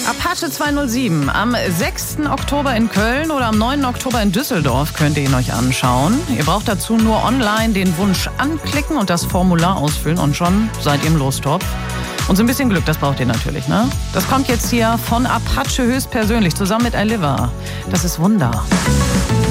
Apache 207 am 6. Oktober in Köln oder am 9. Oktober in Düsseldorf könnt ihr ihn euch anschauen. Ihr braucht dazu nur online den Wunsch anklicken und das Formular ausfüllen und schon seid ihr im Lostopf. Und so ein bisschen Glück, das braucht ihr natürlich, ne? Das kommt jetzt hier von Apache höchstpersönlich zusammen mit Aliva. Das ist Wunder.